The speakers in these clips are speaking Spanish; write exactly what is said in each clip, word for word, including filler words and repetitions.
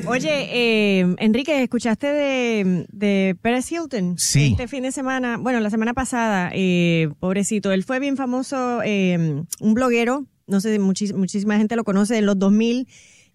Oye, eh, Enrique, ¿escuchaste de, de Paris Hilton? Sí. Este fin de semana, bueno, la semana pasada, eh, pobrecito, él fue bien famoso, eh, un bloguero, no sé, muchis, muchísima gente lo conoce, en los dos mil,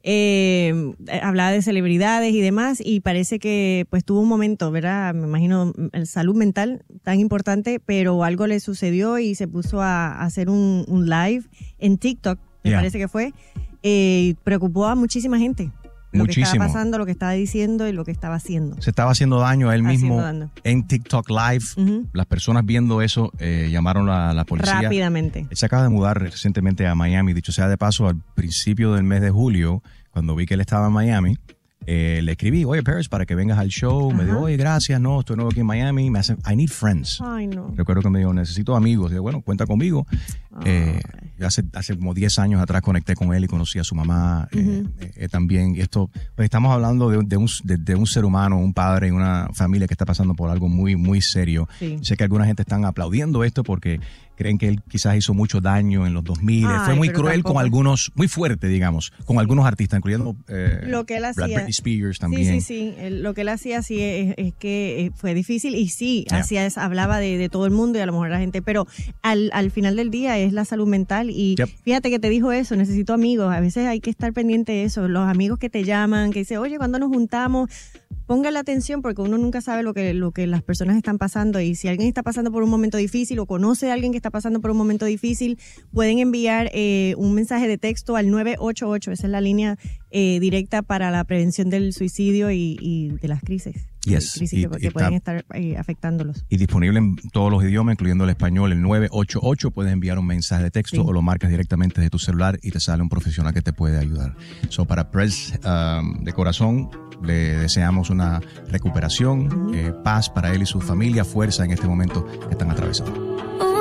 eh, hablaba de celebridades y demás, y parece que pues tuvo un momento, ¿verdad? Me imagino, salud mental tan importante, pero algo le sucedió y se puso a, a hacer un, un live en TikTok, me Yeah. parece que fue, eh, preocupó a muchísima gente. Lo Muchísimo. que estaba pasando, lo que estaba diciendo y lo que estaba haciendo. Se estaba haciendo daño a él mismo daño. en TikTok Live. Uh-huh. Las personas viendo eso eh, llamaron a la policía. Rápidamente. Él se acaba de mudar recientemente a Miami. Dicho sea de paso, al principio del mes de julio, cuando vi que él estaba en Miami, eh, le escribí, oye, Paris, para que vengas al show. Ajá. Me dijo, oye, gracias, no, estoy nuevo aquí en Miami. Me hace, I need friends. Ay, no. Recuerdo que me dijo, necesito amigos. Y yo, bueno, cuenta conmigo. Eh, yo hace, hace como diez años atrás conecté con él y conocí a su mamá eh, Uh-huh. eh, eh, también. Y esto, pues estamos hablando de, de, un, de, de un ser humano, un padre y una familia que está pasando por algo muy, muy serio. Sí. Sé que alguna gente están aplaudiendo esto porque creen que él quizás hizo mucho daño en los dos mil. Ay, Fue muy pero cruel tampoco. con algunos, muy fuerte, digamos, con algunos artistas, incluyendo eh, Lo que él hacía. Britney Spears Sí, también. sí, sí. Él- lo que él hacía sí es, es que eh, fue difícil y sí, Yeah. hacía es- hablaba de, de todo el mundo y a lo mejor la gente, pero al, al final del día es la salud mental y Yep. fíjate que te dijo eso, necesito amigos. A veces hay que estar pendiente de eso. Los amigos que te llaman, que dicen, oye, ¿cuándo nos juntamos? Póngale atención porque uno nunca sabe lo que, lo que las personas están pasando y si alguien está pasando por un momento difícil o conoce a alguien que está pasando por un momento difícil, pueden enviar eh, un mensaje de texto al nueve ocho ocho, esa es la línea eh, directa para la prevención del suicidio y, y de las crisis, Yes. crisis Y- que, y que está- pueden estar eh, afectándolos. Y disponible en todos los idiomas, incluyendo el español, el nueve ocho ocho. Puedes enviar un mensaje de texto Sí. o lo marcas directamente de tu celular y te sale un profesional que te puede ayudar. So, para Press um, de corazón, le deseamos una recuperación, Uh-huh. eh, paz para él y su familia, fuerza en este momento que están atravesando.